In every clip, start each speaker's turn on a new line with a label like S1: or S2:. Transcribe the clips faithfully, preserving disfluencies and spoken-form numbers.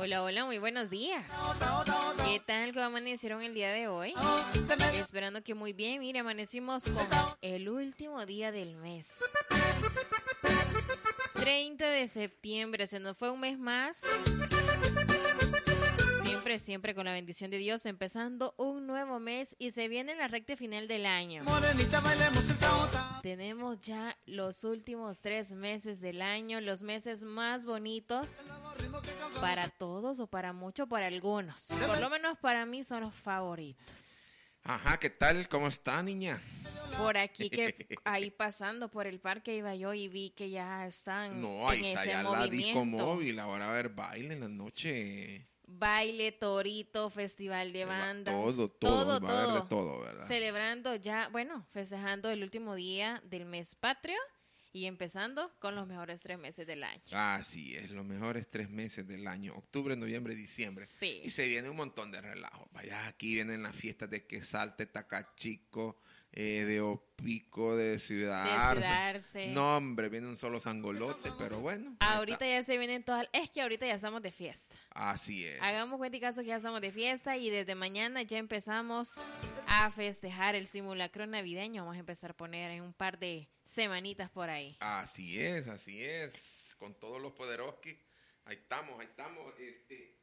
S1: Hola, hola, muy buenos días. ¿Qué tal? ¿Cómo amanecieron el día de hoy? Esperando que muy bien. Mire, amanecimos con el último día del mes. treinta de septiembre, se nos fue un mes más. Siempre, siempre con la bendición de Dios, empezando un nuevo mes y se viene la recta final del año. Tenemos ya los últimos tres meses del año, los meses más bonitos para todos o para muchos, para algunos. Por lo menos para mí son los favoritos.
S2: Ajá, ¿qué tal? ¿Cómo está, niña?
S1: Por aquí que ahí pasando por el parque iba yo y vi que ya están
S2: No, ahí
S1: en
S2: está
S1: ese
S2: ya
S1: movimiento.
S2: la disco móvil, ahora va a haber baile en la noche.
S1: Baile, torito, festival de bandas.
S2: Todo, todo,
S1: todo,
S2: va a haber
S1: todo.
S2: de todo, ¿verdad?
S1: Celebrando ya, bueno, festejando el último día del mes patrio y empezando con los mejores tres meses del año.
S2: Así es, los mejores tres meses del año, octubre, noviembre y diciembre.
S1: Sí.
S2: Y se viene un montón de relajo. Vaya, aquí vienen las fiestas de Quesalte, Tacachico, eh, de Opico, de Ciudad
S1: De
S2: Arce.
S1: Ciudad Arce.
S2: No, hombre, viene un solo sangolote, pero bueno.
S1: Ahorita ya se vienen todas, es que ahorita ya estamos de fiesta.
S2: Así es.
S1: Hagamos cuenta y caso que ya estamos de fiesta y desde mañana ya empezamos a festejar el simulacro navideño. Vamos a empezar a poner en un par de semanitas por ahí.
S2: Así es, así es. Con todos los poderoski. Ahí estamos, ahí estamos. Este...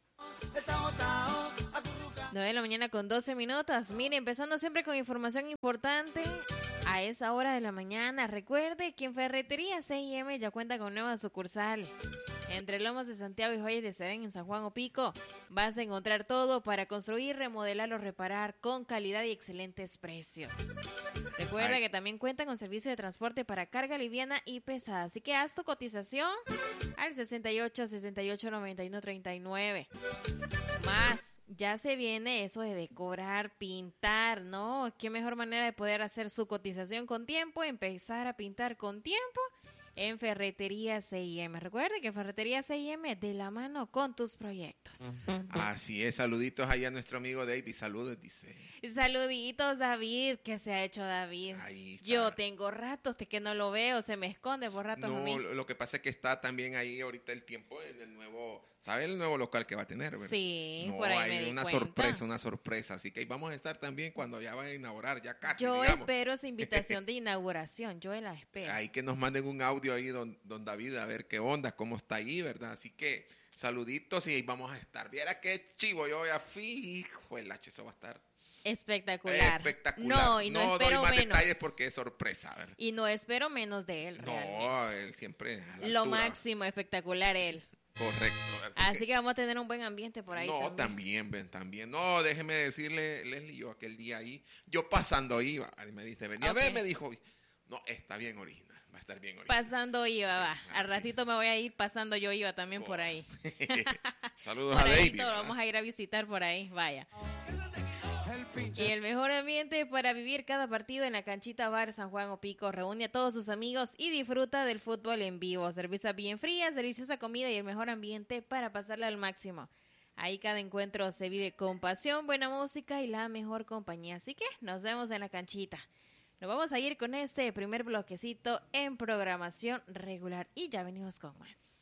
S1: nueve de la mañana con doce minutos. Mire, empezando siempre con información importante a esa hora de la mañana. Recuerde que en Ferretería C I M ya cuenta con nueva sucursal. Entre Lomas de Santiago y Joyas de Serén en San Juan Opico vas a encontrar todo para construir, remodelar o reparar con calidad y excelentes precios. Recuerda
S2: Ay.
S1: que también cuentan con servicio de transporte para carga liviana y pesada. Así que haz tu cotización al sesenta y ocho, sesenta y ocho, noventa y uno, treinta y nueve. Más, ya se viene eso de decorar, pintar, ¿no? Qué mejor manera de poder hacer su cotización con tiempo, empezar a pintar con tiempo en Ferretería C I M. Recuerde que Ferretería C I M de la mano con tus proyectos.
S2: Así es, saluditos ahí a nuestro amigo David, saludos, dice.
S1: Saluditos, David. ¿Qué se ha hecho, David?
S2: Ahí está.
S1: Yo tengo ratos de que no lo veo, se me esconde por ratos a
S2: No,
S1: mí.
S2: lo, lo que pasa es que está también ahí ahorita el tiempo en el nuevo, ¿sabe el nuevo local que va a tener? ¿Verdad?
S1: Sí,
S2: no,
S1: por ahí
S2: hay
S1: me di
S2: una
S1: cuenta.
S2: sorpresa, una sorpresa, así que ahí vamos a estar también cuando ya van a inaugurar, ya casi,
S1: Yo
S2: digamos.
S1: espero esa invitación de inauguración, yo la espero.
S2: Ahí que nos manden un audio ahí, don, don David, a ver qué onda, cómo está ahí, ¿verdad? Así que saluditos y ahí vamos a estar. Viera qué chivo, yo ya fui, hijo, el H, eso va a estar
S1: Espectacular.
S2: espectacular.
S1: No, y no,
S2: no
S1: espero
S2: doy más
S1: menos.
S2: detalles porque es sorpresa, ¿verdad?
S1: Y no espero menos de él, realmente.
S2: No, él siempre a la
S1: Lo
S2: altura.
S1: máximo, espectacular él.
S2: Correcto.
S1: Así que vamos a tener un buen ambiente por ahí
S2: no,
S1: también.
S2: también, ven, también. No, déjeme decirle, Leslie, yo aquel día ahí, yo pasando iba, y me dice, venía
S1: Ok.
S2: a ver, me dijo, no, está bien original, va a estar bien original.
S1: Pasando iba,
S2: Sí,
S1: va.
S2: ah,
S1: Al
S2: sí.
S1: ratito me voy a ir pasando yo iba también por ahí.
S2: Saludos
S1: Por
S2: a
S1: ahí
S2: David.
S1: todo,
S2: ¿verdad?
S1: vamos a ir a visitar por ahí, vaya. Y el mejor ambiente para vivir cada partido en la canchita Bar San Juan Opico. Reúne a todos sus amigos y disfruta del fútbol en vivo. Cervezas bien frías, deliciosa comida y el mejor ambiente para pasarla al máximo. Ahí cada encuentro se vive con pasión, buena música y la mejor compañía. Así que nos vemos en la canchita. Nos vamos a ir con este primer bloquecito en programación regular y ya venimos con más.